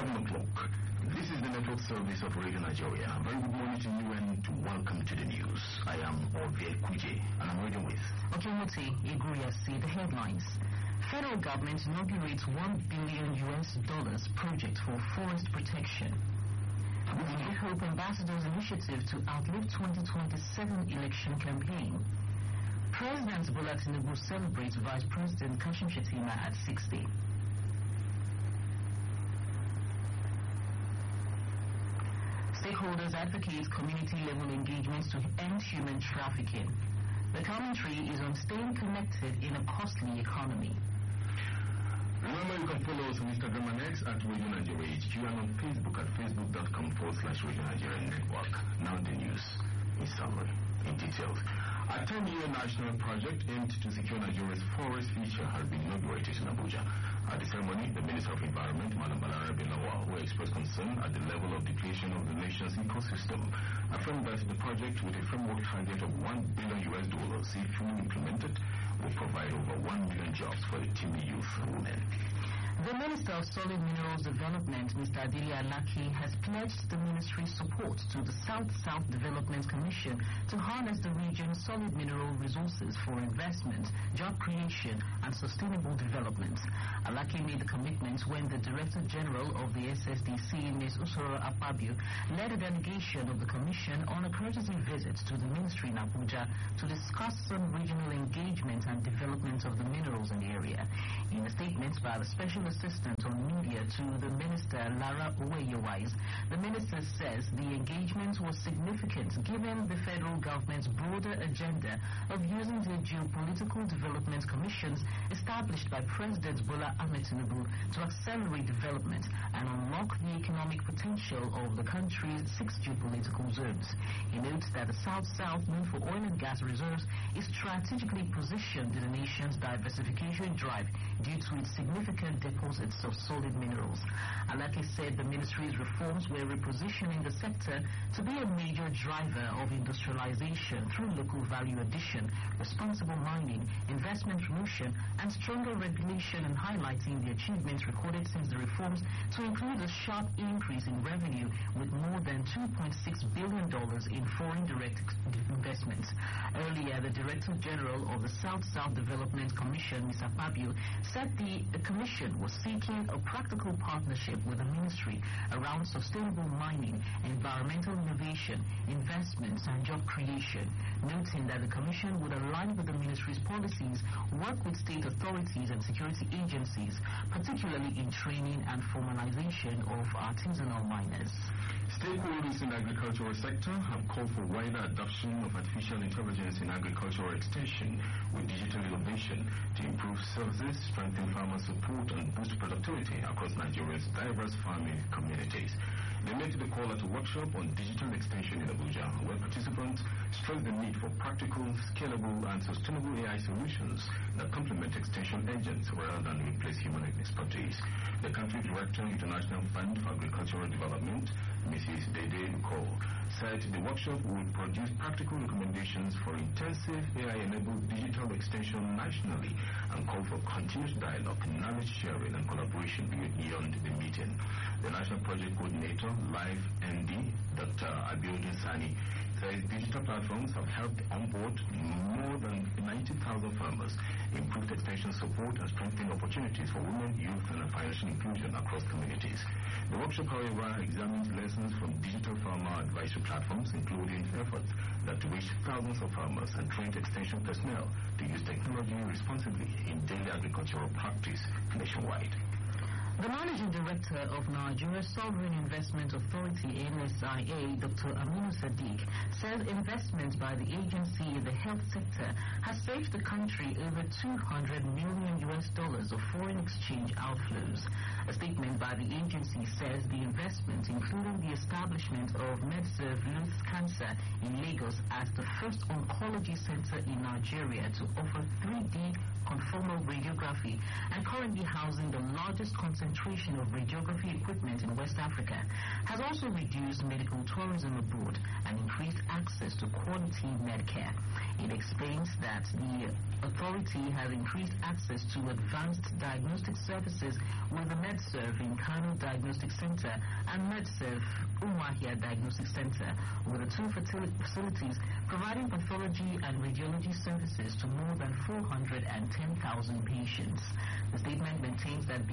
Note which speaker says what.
Speaker 1: 7 o'clock. This is the network service of Radio Nigeria. Very good morning to you and welcome to the news. I am Ovie Kuje and I'm reading with
Speaker 2: Okemote Iguriasi. The headlines. Federal government inaugurates $1 billion project for forest protection. The Hope Ambassadors Initiative to outlive 2027 election campaign. President Bola Tinubu celebrates Vice President Kashim Shettima at 60. Stakeholders advocate community-level engagements to end human trafficking. The commentary is on staying connected in a costly economy.
Speaker 1: Remember, you can follow us on Instagram and X at Radio Nigeria HQ and on Facebook at facebook.com/Radio Nigeria Network. Now the news in summary, in details. A 10-year national project aimed to secure Nigeria's forest future has been inaugurated in Abuja. At the ceremony, the Minister of Environment, Malam Balarabe Lawal, who expressed concern at the level of depletion of the nation's ecosystem, affirmed that the project, with a framework target of $1 billion, if fully implemented, will provide over 1 million jobs for the teeming youth and women.
Speaker 2: The Minister of Solid Minerals Development, Mr. Adili Alaki, has pledged the ministry's support to the South-South Development Commission to harness the region's solid mineral resources for investment, job creation, and sustainable development. Alaki made the commitment when the Director General of the SSDC, Ms. Usoro Akpabio, led a delegation of the Commission on a courtesy visit to the ministry in Abuja to discuss some regional engagement and development of the minerals in the area. In a statement by the Special Assistant on Media to the Minister, Lara Uweyewise, the Minister says the engagement was significant given the federal government's broader agenda of using the geopolitical development commissions established by President Bola Ahmed Tinubu to accelerate development and unlock the economic potential of the country's 6 geopolitical zones. He notes that the South-South, known for oil and gas reserves, is strategically positioned in the nation's diversification drive due to its significant deposits of solid minerals. Alaki said the ministry's reforms were repositioning the sector to be a major driver of industrialization through local value addition, responsible mining, investment promotion, and stronger regulation, and highlighting the achievements recorded since the reforms to include a sharp increase in revenue with more than $2.6 billion in foreign direct investments. Earlier, the Director General of the South-South Development Commission, Mr. Akpabio, said the Commission was seeking a practical partnership with the ministry around sustainable mining, environmental innovation, investments, and job creation, noting that the Commission would align with the ministry's policies, work with state authorities and security agencies, particularly in training and formalization of artisanal miners.
Speaker 1: Stakeholders in the agricultural sector have called for wider adoption of artificial intelligence in agricultural extension with digital innovation to improve services, strengthen farmer support, and boost productivity across Nigeria's diverse farming communities. They made the call at a workshop on digital extension in Abuja, where participants stressed the need for practical, scalable, and sustainable AI solutions that complement extension agents rather than replace human expertise. The country director, International Fund for Agricultural Development, Mrs. Dede Cole, said the workshop would produce practical recommendations for intensive AI-enabled digital extension nationally and call for continuous dialogue, knowledge sharing, and collaboration beyond the meeting. The National Project Coordinator, Live MD, Dr. Abiodun Sani, says digital platforms have helped onboard more than 90,000 farmers, improved extension support, and strengthened opportunities for women, youth, and financial inclusion across communities. The workshop, however, examines lessons from digital farmer advisory platforms, including efforts that reach thousands of farmers and trained extension personnel to use technology responsibly in daily agricultural practice nationwide.
Speaker 2: The Managing Director of Nigeria Sovereign Investment Authority, NSIA, Dr. Aminu Sadiq, said investment by the agency in the health sector has saved the country over $200 million of foreign exchange outflows. A statement by the agency says the investment, including the establishment of MedServe Youth Cancer in Lagos as the first oncology center in Nigeria to offer 3D conformal radiography and currently housing the largest concentration of radiography equipment in West West Africa, has also reduced medical tourism abroad and increased access to quality Medicare. It explains that the authority has increased access to advanced diagnostic services with the MedServe in Kano Diagnostic Center and MedServe Umuahia Diagnostic Center, with the two facilities providing pathology and radiology services to more than 410,000 patients. The statement maintains that